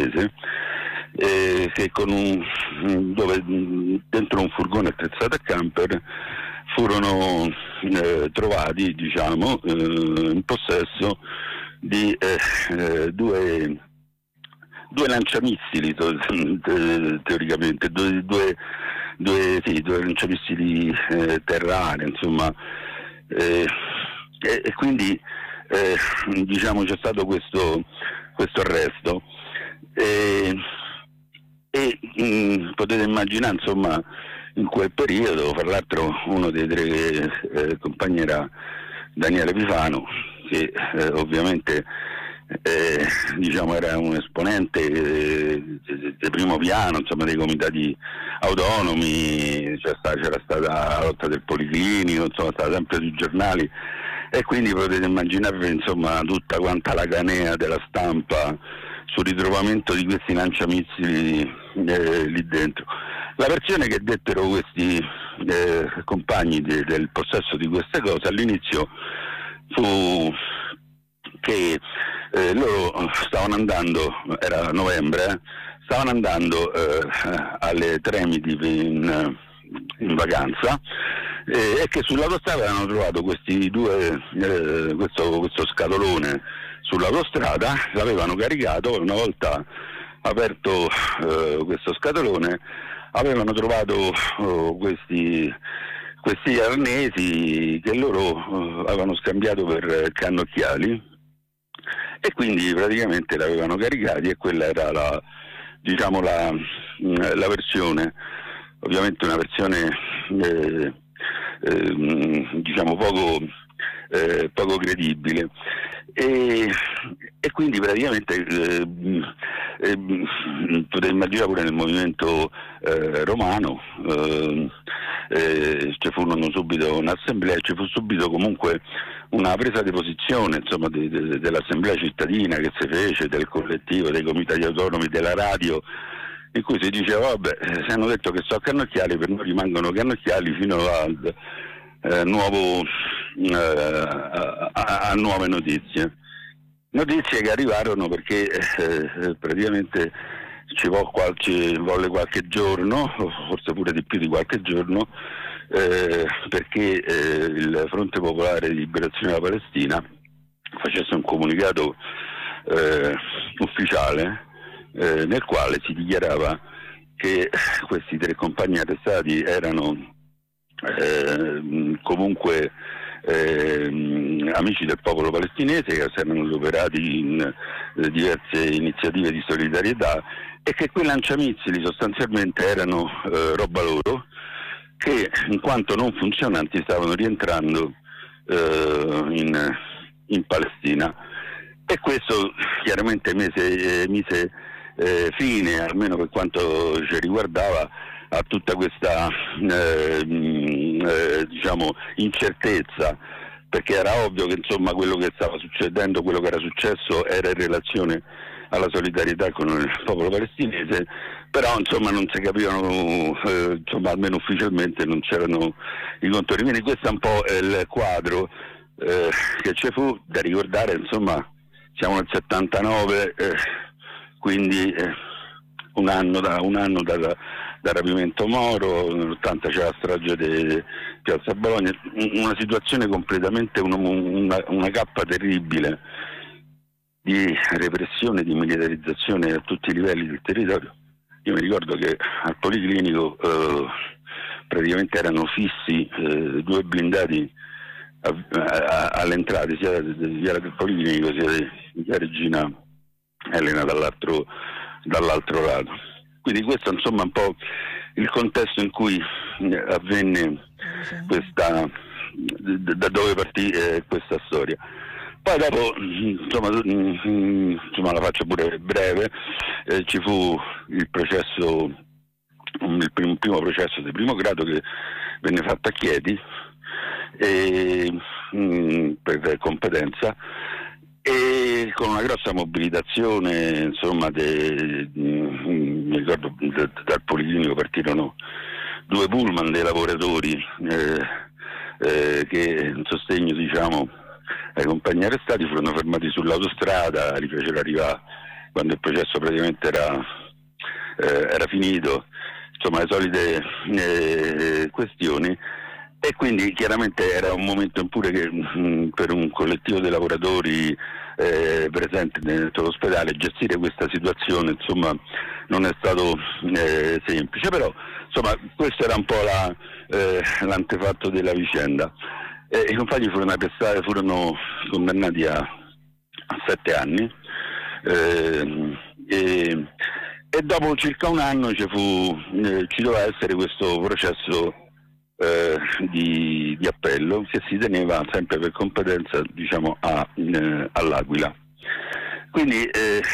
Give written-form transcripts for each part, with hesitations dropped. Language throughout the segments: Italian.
palestinese, che dove dentro un furgone attrezzato a camper furono trovati, diciamo, in possesso di due lanciamissili, teoricamente, due lanciamissili terranei, insomma, e quindi diciamo c'è stato questo arresto e potete immaginare, insomma, in quel periodo, fra l'altro, uno dei tre compagni era Daniele Pifano, che ovviamente diciamo era un esponente di primo piano, insomma, dei comitati autonomi, c'era stata la lotta del Policlinico, insomma, stava sempre sui giornali, e quindi potete immaginarvi, insomma, tutta quanta la canea della stampa sul ritrovamento di questi lanciamissili lì dentro. La versione che dettero questi compagni del possesso di queste cose all'inizio fu che loro stavano andando, era novembre, stavano andando alle Tremiti in vacanza, e che sull'autostrada avevano trovato questo scatolone sull'autostrada, l'avevano caricato. Una volta aperto questo scatolone avevano trovato questi arnesi che loro avevano scambiato per cannocchiali, e quindi praticamente l'avevano caricati, e quella era la versione, ovviamente una versione diciamo poco credibile, e quindi praticamente potete immaginare pure nel movimento romano ci furono subito un'assemblea, ci fu subito comunque una presa di posizione, insomma, dell'assemblea cittadina che si fece, del collettivo, dei comitati autonomi, della radio, in cui si diceva: vabbè, se hanno detto che sono cannocchiali, per noi rimangono cannocchiali fino a nuove notizie che arrivarono, perché praticamente ci volle qualche giorno, forse pure di più di qualche giorno, perché il Fronte Popolare di Liberazione della Palestina facesse un comunicato ufficiale nel quale si dichiarava che questi tre compagni arrestati erano comunque amici del popolo palestinese, che si erano adoperati in diverse iniziative di solidarietà, e che quei lanciamissili sostanzialmente erano roba loro, che in quanto non funzionanti stavano rientrando in Palestina. E questo chiaramente mise fine, almeno per quanto ci riguardava, a tutta questa diciamo incertezza, perché era ovvio che, insomma, quello che stava succedendo, quello che era successo, era in relazione alla solidarietà con il popolo palestinese, però, insomma, non si capivano, insomma, almeno ufficialmente non c'erano i contori. Quindi questo è un po' il quadro che ci fu. Da ricordare, insomma, siamo nel 79, quindi un anno dal rapimento Moro, nell'80 c'è la strage di Piazza Bologna, una situazione completamente, una cappa terribile di repressione, di militarizzazione a tutti i livelli del territorio. Io mi ricordo che al Policlinico praticamente erano fissi due blindati all'entrata, sia del Policlinico sia di via Regina Elena dall'altro lato. Quindi questo, insomma, un po' il contesto in cui avvenne questa, da dove partì questa storia. Poi dopo, insomma, la faccio pure breve, ci fu il processo, il primo processo di primo grado che venne fatto a Chieti per competenza, e con una grossa mobilitazione, insomma, mi ricordo dal Policlinico partirono 2 pullman dei lavoratori che in sostegno, diciamo, ai compagni arrestati furono fermati sull'autostrada, li fecero arrivare quando il processo praticamente era finito, insomma le solite questioni. E quindi chiaramente era un momento pure che per un collettivo di lavoratori presenti dentro l'ospedale gestire questa situazione, insomma, non è stato semplice, però insomma questo era un po' l'antefatto della vicenda. I compagni furono arrestati, furono condannati a 7 anni e dopo circa un anno ci doveva essere questo processo di appello che si teneva sempre per competenza, diciamo, all'Aquila. Quindi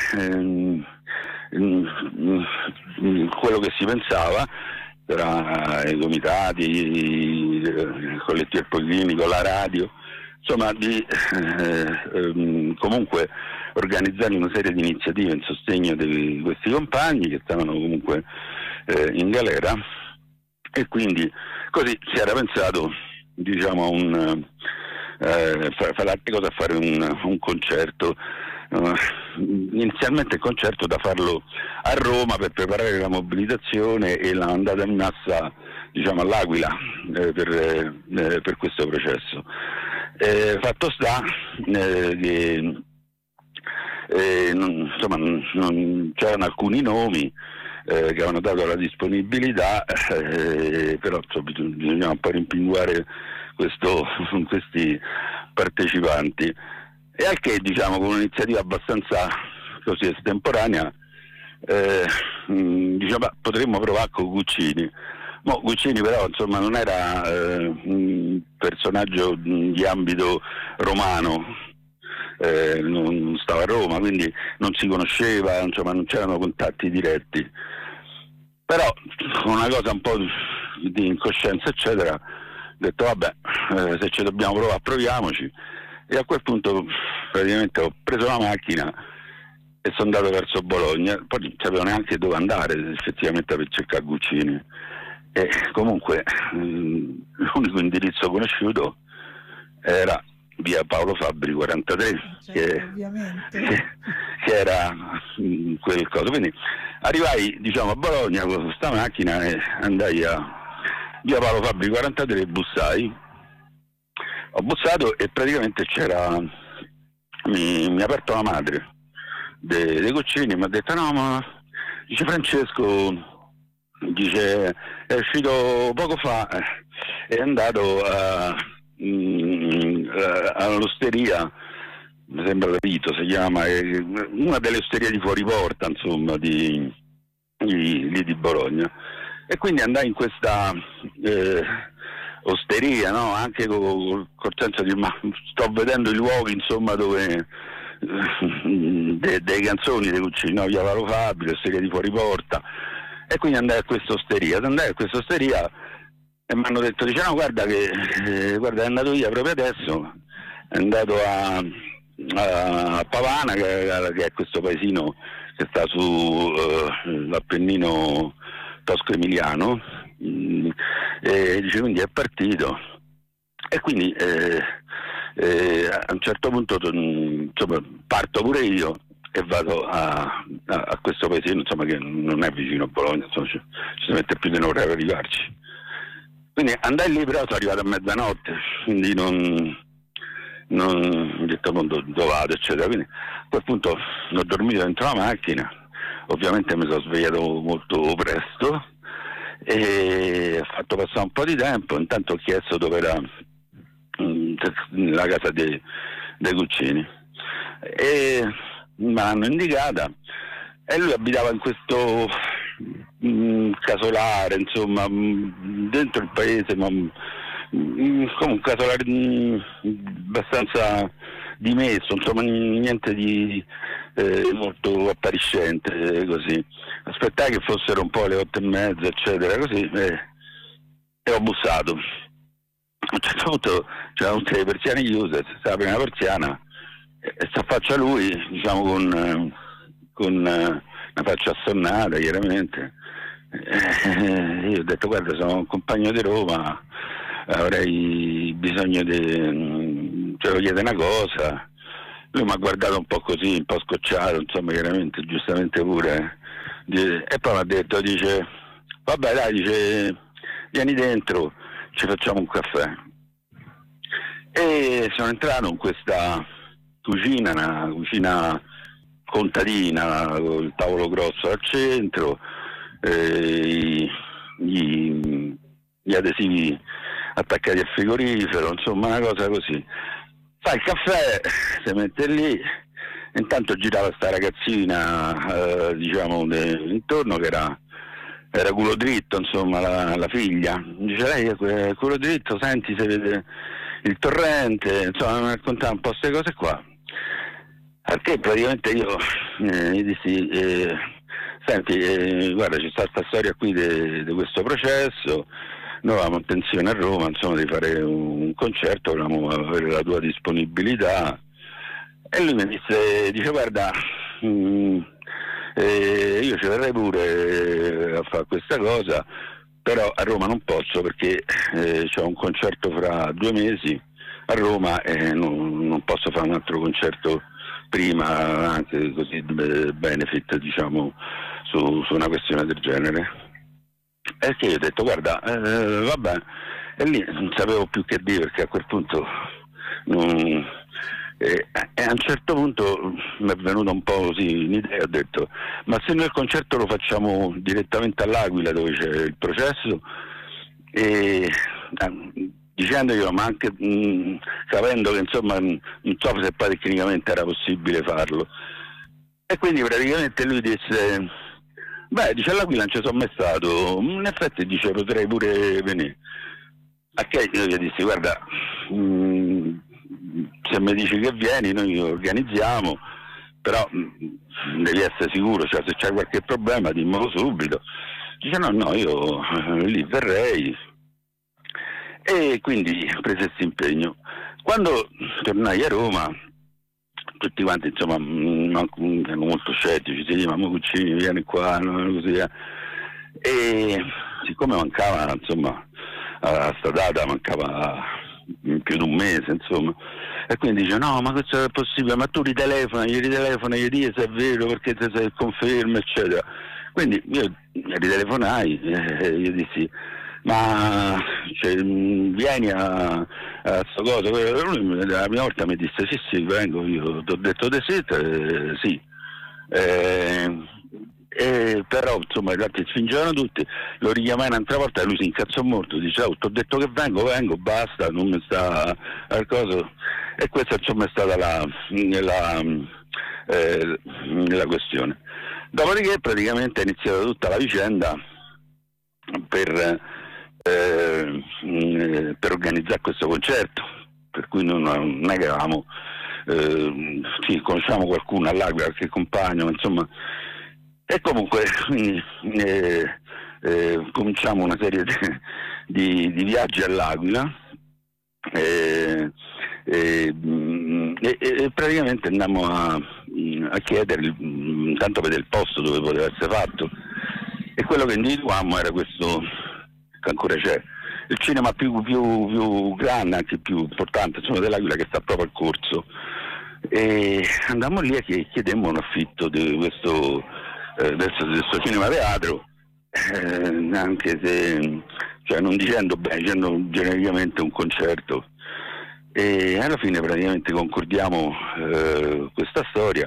quello che si pensava tra i comitati, il collettivo del Policlinico, la radio, insomma di comunque organizzare una serie di iniziative in sostegno di questi compagni che stavano comunque in galera, e quindi così si era pensato, diciamo, a fare un concerto. Inizialmente il concerto da farlo a Roma per preparare la mobilitazione e l'andata in massa, diciamo, all'Aquila per questo processo. Fatto sta che c'erano alcuni nomi che avevano dato la disponibilità, però bisognava un po' rimpinguare questi partecipanti, e anche, diciamo, con un'iniziativa abbastanza così estemporanea, diciamo, potremmo provare con Guccini. Guccini però, insomma, non era un personaggio di ambito romano, non stava a Roma, quindi non si conosceva, insomma non c'erano contatti diretti, però con una cosa un po' di incoscienza eccetera ho detto vabbè, se ci dobbiamo provare proviamoci, e a quel punto praticamente ho preso la macchina e sono andato verso Bologna, poi non sapevo neanche dove andare effettivamente per cercare Guccini, e comunque l'unico indirizzo conosciuto era via Paolo Fabbri 43, che era quel coso. Quindi arrivai, diciamo, a Bologna con questa macchina e andai a via Paolo Fabbri 43 e bussai. Ho bussato e praticamente mi ha aperto la madre dei Guccini, mi ha detto no, ma dice Francesco, dice è uscito poco fa, è andato all'osteria, mi sembra la Vito si chiama, una delle osterie di fuori porta, insomma, di Bologna, e quindi andai in questa osteria, no? Anche col senso di ma sto vedendo i luoghi, insomma, dove dei canzoni dei Guccini, no? Via Paolo Fabbri, osteria di fuori porta, e quindi andai a questa osteria e mi hanno detto, dice no, guarda che guarda, è andato via proprio adesso, è andato a Pavana, che è questo paesino che sta sull'Appennino tosco-emiliano, e dice quindi è partito, e quindi a un certo punto insomma, parto pure io e vado a questo paesino, insomma, che non è vicino a Bologna, insomma, ci si mette più di un'ora per arrivarci. Quindi andai lì, però sono arrivato a mezzanotte, quindi non ho detto dove vado, eccetera. Quindi a quel punto ho dormito dentro la macchina, ovviamente mi sono svegliato molto presto e ho fatto passare un po' di tempo, intanto ho chiesto dove era la casa dei Guccini e me l'hanno indicata, e lui abitava in questo casolare, insomma, dentro il paese, ma come un casolare abbastanza dimesso, insomma, niente di molto appariscente, così. Aspettai che fossero un po' le 8:30, eccetera, così, e ho bussato. A un certo punto c'erano tutte le persiane chiuse, la prima persiana, e si affaccia lui, diciamo, con una faccia assonnata, chiaramente. Io ho detto guarda, sono un compagno di Roma, avrei bisogno di, cioè, chiede una cosa, Lui mi ha guardato un po' così, un po' scocciato, insomma, chiaramente, giustamente pure. E poi mi ha detto, dice, vabbè dai, dice, vieni dentro, ci facciamo un caffè. E sono entrato in questa cucina, una cucina contadina, con il tavolo grosso al centro, gli adesivi attaccati al frigorifero, insomma una cosa così. Fa il caffè, si mette lì, intanto girava sta ragazzina, diciamo, intorno che era culo dritto, insomma, la figlia. Dice lei è culo dritto, senti se vede il torrente, mi raccontava un po' queste cose qua. A che praticamente io gli dissi, senti, guarda, c'è stata questa storia qui di questo processo, noi avevamo intenzione a Roma, insomma, di fare un concerto, volevamo avere la tua disponibilità. E lui mi dice, guarda, io ci verrei pure a fare questa cosa, però a Roma non posso perché c'ho un concerto fra 2 mesi a Roma e non posso fare un altro concerto prima, anche così benefit, diciamo, su una questione del genere. E che io ho detto, guarda, vabbè, e lì non sapevo più che dire, perché a quel punto e a un certo punto mi è venuta un po' così un'idea, ho detto, ma se noi il concerto lo facciamo direttamente all'Aquila dove c'è il processo, e dicendoglielo, ma anche sapendo che insomma non so se poi tecnicamente era possibile farlo, e quindi praticamente lui disse, beh, dice, all'Aquila non ci sono mai stato, in effetti dice potrei pure venire. A che io gli dissi, guarda, se mi dici che vieni noi organizziamo, però devi essere sicuro, cioè se c'è qualche problema dimmelo subito. Dice no, io lì verrei, e quindi prese questo impegno. Quando tornai a Roma tutti quanti insomma erano molto scettici, si diceva, ma Cuccini vieni qua, così, e siccome mancava, insomma, a sta data mancava più di un mese, insomma, e quindi dice no, ma questo è possibile, ma tu gli ritelefona, gli dici se è vero, perché se conferma, eccetera. Quindi io ritelefonai e gli dissi, ma cioè, vieni a sto coso. Lui la prima volta mi disse sì vengo, io ti ho detto di sì, però insomma in realtà si fingevano tutti, lo richiamai un'altra volta e lui si incazzò molto, dice ti ho detto che vengo, basta, non mi sta al coso. E questa insomma è stata la questione. Dopodiché praticamente è iniziata tutta la vicenda per organizzare questo concerto, per cui non è che avevamo sì, conosciamo qualcuno all'Aquila, qualche compagno, insomma, e comunque cominciamo una serie di viaggi all'Aquila e praticamente andammo a chiedere intanto per il posto dove poteva essere fatto, e quello che individuammo era questo che ancora c'è, il cinema più grande, anche più importante, insomma, dell'Aquila, che sta proprio al corso, e andammo lì e chiedemmo un affitto di questo cinema teatro, anche se, cioè, non dicendo bene, dicendo genericamente un concerto, e alla fine praticamente concordiamo questa storia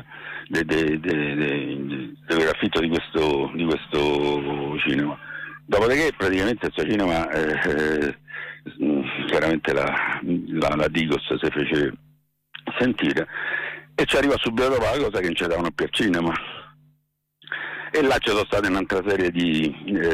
dell'affitto di questo cinema. Dopodiché praticamente questo cinema chiaramente la Digos si fece sentire e ci arriva subito dopo la cosa che non ci davano più al cinema, e là ci sono state un'altra serie di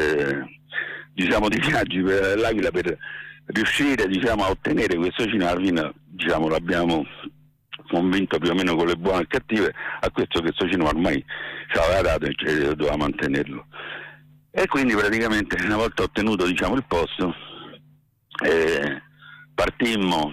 viaggi per l'Aquila per riuscire, diciamo, a ottenere questo cinema. Alla fine, diciamo, l'abbiamo convinto più o meno con le buone e cattive a questo cinema ormai ci aveva dato e doveva mantenerlo. E quindi praticamente una volta ottenuto, diciamo, il posto, partimmo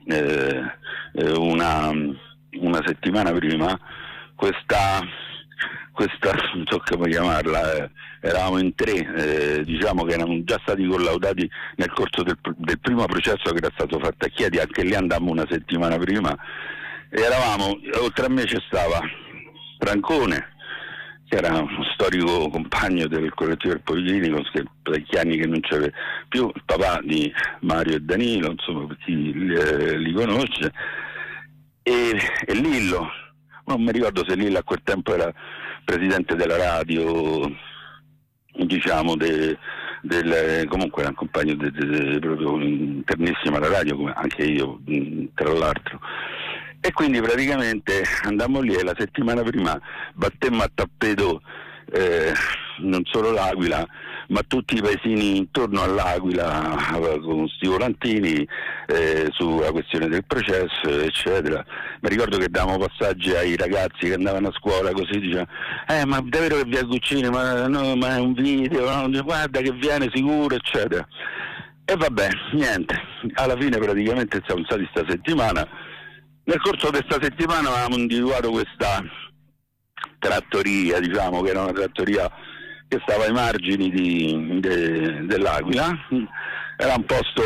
una settimana prima. Questa non so come chiamarla, eravamo in 3, diciamo che erano già stati collaudati nel corso del primo processo che era stato fatto a Chieti, anche lì andammo una settimana prima, e eravamo, oltre a me c'è stava Francone, che era uno storico compagno del collettivo del Policlinico, che parecchi anni che non c'era più, il papà di Mario e Danilo, insomma, per chi li conosce, e Lillo, non mi ricordo se Lillo a quel tempo era presidente della radio, diciamo, comunque era un compagno proprio internissimo alla radio, come anche io, tra l'altro. E quindi praticamente andammo lì e la settimana prima battemmo a tappeto non solo l'Aquila, ma tutti i paesini intorno all'Aquila con sti volantini sulla questione del processo, eccetera. Mi ricordo che davamo passaggi ai ragazzi che andavano a scuola così, dicevano ma davvero che vi Guccini, ma è un video, no? Guarda che viene sicuro, eccetera. E vabbè, niente, alla fine praticamente siamo stati sta settimana. Nel corso di questa settimana avevamo individuato questa trattoria, diciamo che era una trattoria che stava ai margini dell'Aquila, era un posto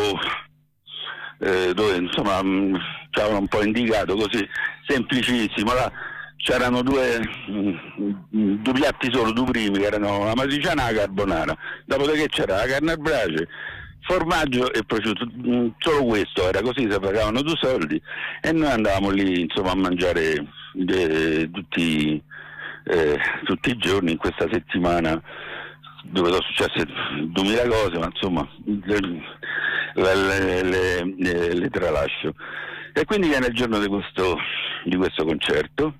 dove insomma ci avevano un po' indicato così, semplicissimo, là c'erano due piatti solo, due primi, che erano la matriciana e la carbonara, dopodiché c'era la carne al brace, formaggio e prosciutto, solo questo era, così si pagavano 2 soldi e noi andavamo lì insomma a mangiare tutti i giorni in questa settimana, dove sono successe 2000 cose, ma insomma le tralascio. E quindi viene il giorno di questo concerto,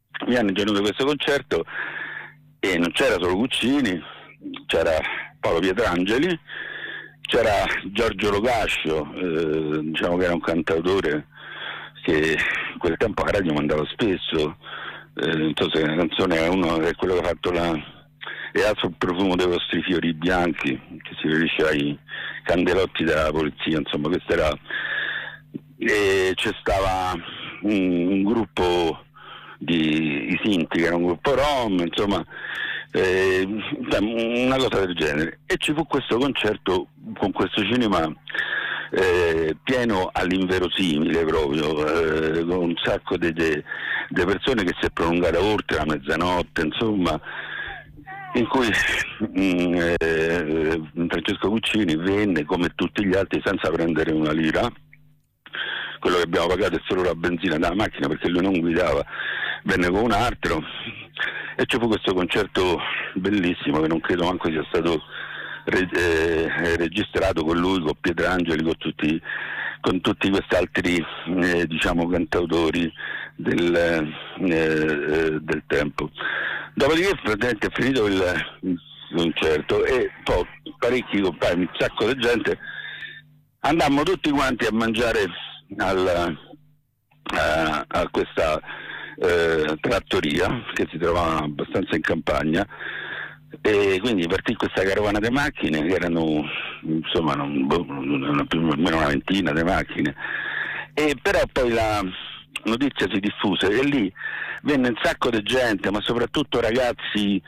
e non c'era solo Guccini, c'era Paolo Pietrangeli, c'era Giorgio Locascio, diciamo che era un cantautore che in quel tempo a radio mandava spesso, non so se la canzone è quello che ha fatto e ha sul profumo dei vostri fiori bianchi, che si riferisce ai candelotti della polizia, insomma questo era. E c'è stava un gruppo i Sinti, che era un gruppo rom, insomma una cosa del genere, e ci fu questo concerto con questo cinema pieno all'inverosimile proprio, con un sacco di persone che si è prolungata oltre la mezzanotte, insomma, in cui Francesco Guccini venne come tutti gli altri senza prendere una lira. Quello che abbiamo pagato è solo la benzina della macchina, perché lui non guidava, venne con un altro e ci fu questo concerto bellissimo che non credo manco sia stato registrato, con lui, con Pietrangeli, con tutti questi altri diciamo cantautori del tempo. Dopodiché praticamente è finito il concerto e poi parecchi compagni, un sacco di gente, andammo tutti quanti a mangiare a questa trattoria che si trovava abbastanza in campagna, e quindi partì questa carovana di macchine che erano insomma almeno una ventina di macchine, e però poi la notizia si diffuse e lì venne un sacco di gente, ma soprattutto ragazzi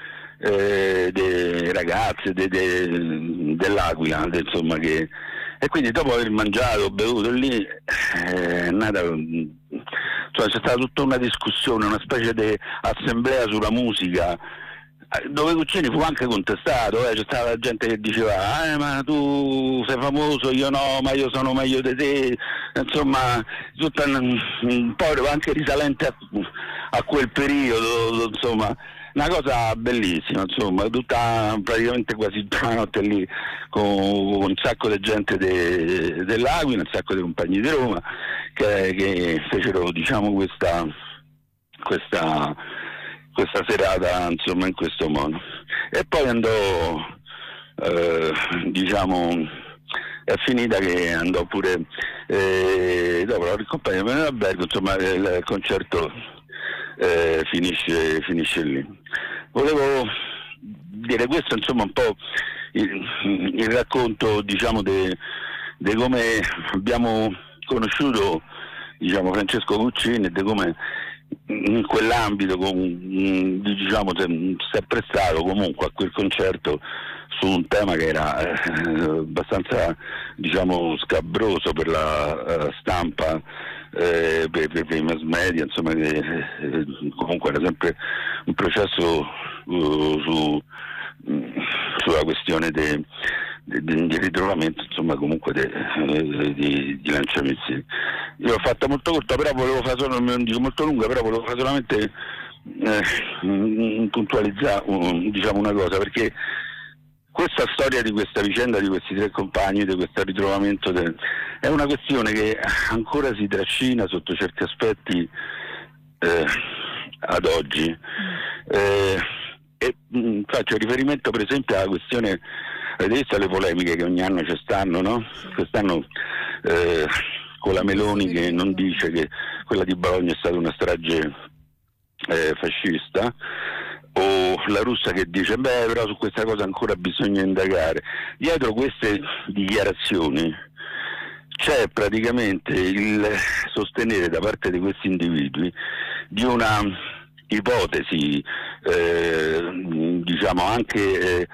ragazze dell'Aquila, insomma, che, e quindi dopo aver mangiato, bevuto lì è nata, cioè, c'è stata tutta una discussione, una specie di assemblea sulla musica, dove Guccini fu anche contestato, c'è stata la gente che diceva ma tu sei famoso, io no, ma io sono meglio di te, insomma tutta un po' anche risalente a quel periodo, insomma una cosa bellissima, insomma, tutta praticamente quasi tutta la notte lì con un sacco di gente dell'Aquila, un sacco di compagni di Roma che fecero, diciamo, questa serata, insomma, in questo modo. E poi andò, diciamo, è finita che andò pure dopo la ricompagna in albergo, insomma il concerto finisce lì. Volevo dire questo, insomma, un po' il racconto, diciamo, di come abbiamo conosciuto, diciamo, Francesco Guccini, e di come in quell'ambito diciamo si è prestato comunque a quel concerto su un tema che era abbastanza, diciamo, scabroso per la stampa, per i mass media, insomma, comunque era sempre un processo sulla questione di ritrovamento, insomma, comunque di lanciamissili. Io l'ho fatta molto corta, però volevo fare solo, non dico molto lunga, però volevo fare solamente puntualizzare diciamo una cosa, perché questa storia di questa vicenda di questi 3 compagni, di questo ritrovamento è una questione che ancora si trascina sotto certi aspetti ad oggi, e faccio riferimento per esempio alla questione, avete visto le polemiche che ogni anno ci stanno, no? Quest'anno con la Meloni che non dice che quella di Bologna è stata una strage fascista, o la Russa che dice però su questa cosa ancora bisogna indagare. Dietro queste dichiarazioni c'è praticamente il sostenere da parte di questi individui di una ipotesi diciamo anche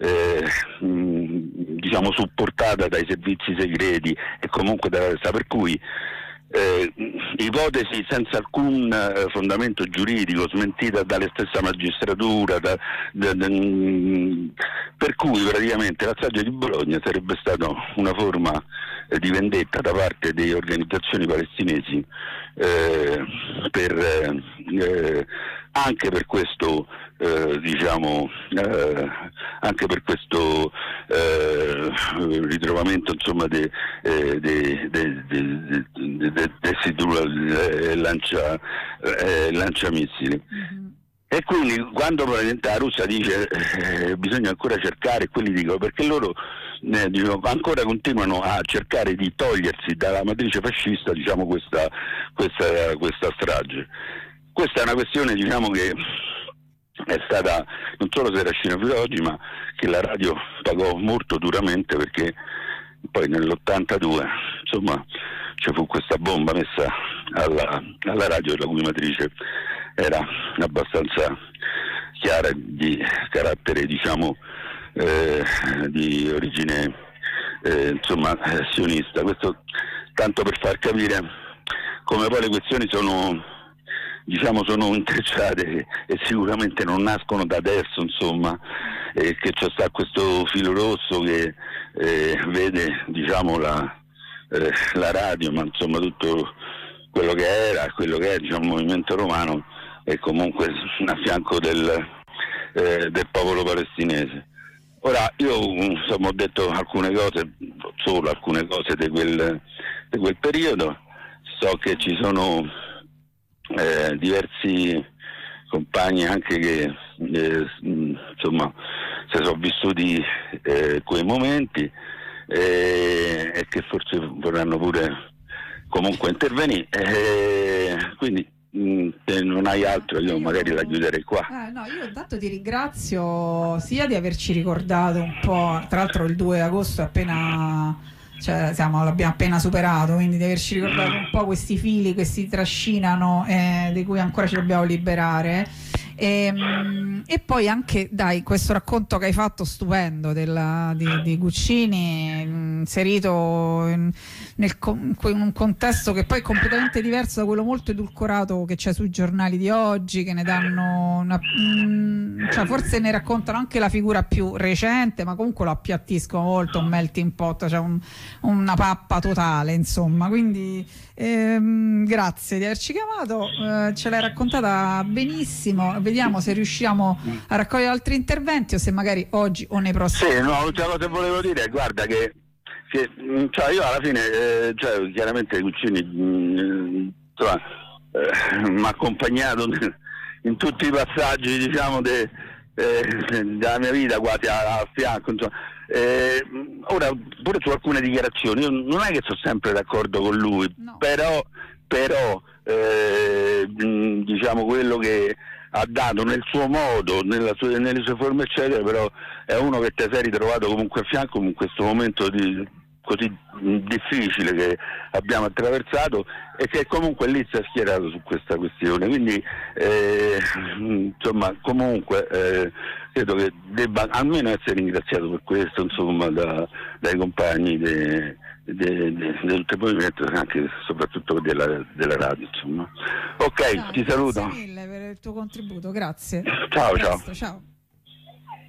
diciamo supportata dai servizi segreti e comunque dalla testa, per cui ipotesi senza alcun fondamento giuridico, smentita dalle stessa magistratura, per cui praticamente la strage di Bologna sarebbe stata una forma di vendetta da parte delle organizzazioni palestinesi anche per questo diciamo anche per questo ritrovamento, insomma, lanciamissili. E quindi quando probabilmente la Russia dice bisogna ancora cercare, quelli dicono perché loro ancora continuano a cercare di togliersi dalla matrice fascista, diciamo, questa strage. Questa è una questione, diciamo, che è stata, non solo si trascina fino ad oggi, ma che la radio pagò molto duramente, perché poi nell'82 insomma ci fu questa bomba messa alla radio, la cui matrice era abbastanza chiara, di carattere, diciamo, di origine insomma sionista. Questo tanto per far capire come poi le questioni sono intrecciate e sicuramente non nascono da adesso, insomma, che c'è sta questo filo rosso che vede, diciamo, la radio, ma insomma tutto quello che era, quello che è, diciamo, il movimento romano, e comunque a fianco del popolo palestinese. Ora io insomma ho detto alcune cose, solo alcune cose di quel periodo. So che ci sono diversi compagni anche che insomma si sono vissuti quei momenti e che forse vorranno pure comunque intervenire, quindi se non hai altro io magari la chiuderei qua. No, io intanto ti ringrazio sia di averci ricordato un po', tra l'altro il 2 agosto è appena, cioè l'abbiamo appena superato, quindi di averci ricordato un po' questi fili che si trascinano, di cui ancora ci dobbiamo liberare, e poi anche, dai, questo racconto che hai fatto stupendo di Guccini, inserito in un contesto che poi è completamente diverso da quello molto edulcorato che c'è sui giornali di oggi, che ne danno cioè forse ne raccontano anche la figura più recente, ma comunque lo appiattiscono molto, un melting pot, cioè una pappa totale, insomma. Quindi grazie di averci chiamato, ce l'hai raccontata benissimo. Vediamo se riusciamo a raccogliere altri interventi o se magari oggi o nei prossimi. Sì, no, l'ultima cosa che volevo dire, guarda che cioè io alla fine cioè chiaramente Guccini mi ha accompagnato in tutti i passaggi, diciamo, della mia vita, quasi a fianco, insomma. Ora pure su alcune dichiarazioni io non è che sono sempre d'accordo con lui, no. però diciamo quello che ha dato nel suo modo, nelle sue forme eccetera, però è uno che ti sei ritrovato comunque a fianco in questo momento così difficile che abbiamo attraversato e che comunque lì si è schierato su questa questione, quindi insomma comunque credo che debba almeno essere ringraziato per questo, insomma, dai compagni di tutto il movimento, anche soprattutto della radio, insomma. Ok, ti saluto. Grazie mille per il tuo contributo, grazie. Ciao, A presto, ciao. ciao.